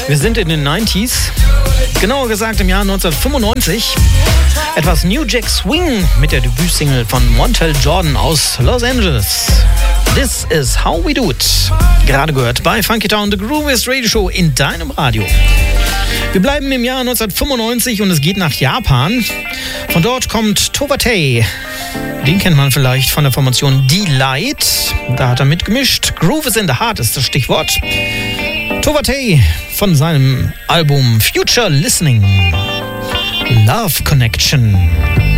Wir sind in den 90s, genauer gesagt im Jahr 1995. Etwas New Jack Swing mit der Debütsingle von Montel Jordan aus Los Angeles. This is how we do it. Gerade gehört bei Funky Town, The Grooviest Radio Show in deinem Radio. Wir bleiben im Jahr 1995 und es geht nach Japan. Von dort kommt Tovatei. Den kennt man vielleicht von der Formation Delight. Da hat er mitgemischt. Groove is in the Heart ist das Stichwort. Tovatei von seinem Album Future Listening. Love Connection.